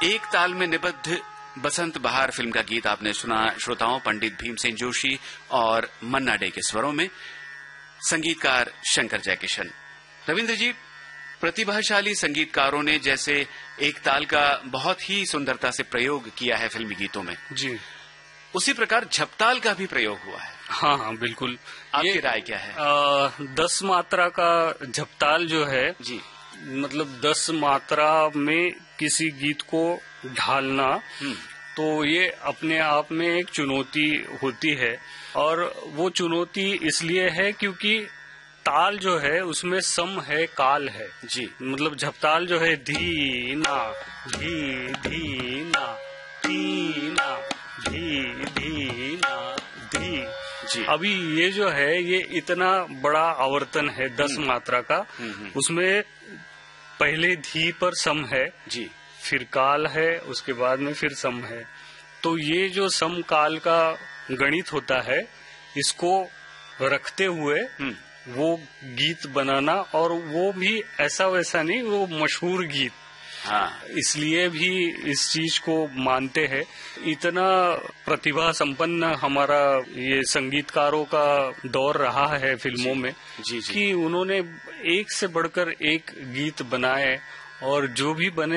एक ताल में निबद्ध बसंत बहार फिल्म का गीत आपने सुना श्रोताओं, पंडित भीमसेन जोशी और मन्ना डे के स्वरों में, संगीतकार शंकर जयकिशन। रविंद्र जी, प्रतिभाशाली संगीतकारों ने जैसे एक ताल का बहुत ही सुंदरता से प्रयोग किया है फिल्मी गीतों में, जी, उसी प्रकार झपताल का भी प्रयोग हुआ है। हाँ हाँ बिल्कुल। आपकी राय क्या है? 10 मात्रा का झपताल जो है, जी, मतलब 10 मात्रा में किसी गीत को ढालना, तो ये अपने आप में एक चुनौती होती है। और वो चुनौती इसलिए है क्योंकि ताल जो है उसमें सम है, काल है। जी, मतलब झपताल जो है धी ना धी धी ना धी ना धी धी ना धी, जी। अभी ये जो है ये इतना बड़ा आवर्तन है 10 मात्रा का, उसमें पहले धी पर सम है, जी, फिर काल है, उसके बाद में फिर सम है। तो ये जो सम काल का गणित होता है, इसको रखते हुए वो गीत बनाना, और वो भी ऐसा वैसा नहीं, वो मशहूर गीत। हाँ, इसलिए भी इस चीज को मानते हैं। इतना प्रतिभा संपन्न हमारा ये संगीतकारों का दौर रहा है फिल्मों में, जी, कि उन्होंने एक से बढ़कर एक गीत बनाए, और जो भी बने